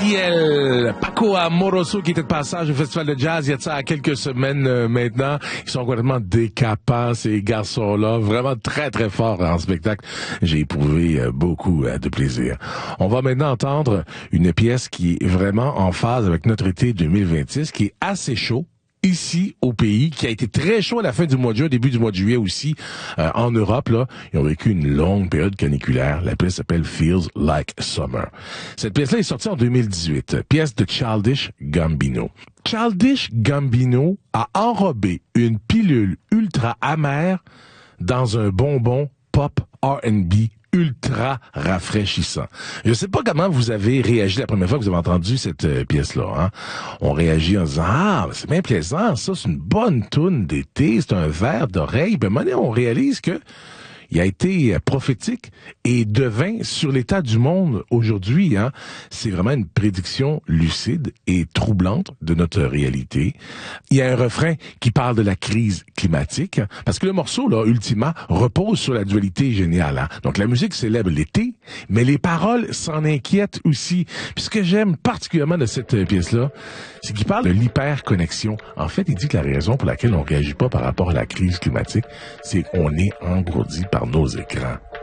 Gabriel, Paco Amoroso qui était de passage au Festival de Jazz il y a de ça quelques semaines maintenant. Ils sont complètement décapants, ces garçons-là. Vraiment très, très forts en spectacle. J'ai éprouvé beaucoup de plaisir. On va maintenant entendre une pièce qui est vraiment en phase avec notre été 2026, qui est assez chaud ici au pays, qui a été très chaud à la fin du mois de juin, début du mois de juillet aussi, en Europe, là. Ils ont vécu une longue période caniculaire. La pièce s'appelle Feels Like Summer. Cette pièce-là est sortie en 2018. Pièce de Childish Gambino. Childish Gambino a enrobé une pilule ultra amère dans un bonbon pop R&B ultra rafraîchissant. Je sais pas comment vous avez réagi la première fois que vous avez entendu cette pièce-là. Hein? On réagit en disant « Ah, c'est bien plaisant, ça, c'est une bonne toune d'été, c'est un verre d'oreille. » Puis à un moment donné, on réalise que il a été prophétique et devint sur l'état du monde aujourd'hui. Hein. C'est vraiment une prédiction lucide et troublante de notre réalité. Il y a un refrain qui parle de la crise climatique, parce que le morceau, là, ultimement, repose sur la dualité géniale. Hein. Donc la musique célèbre l'été, mais les paroles s'en inquiètent aussi. Puis ce que j'aime particulièrement de cette pièce-là, c'est qu'il parle de l'hyperconnexion. En fait, il dit que la raison pour laquelle on réagit pas par rapport à la crise climatique, c'est qu'on est engourdi par nos écrans.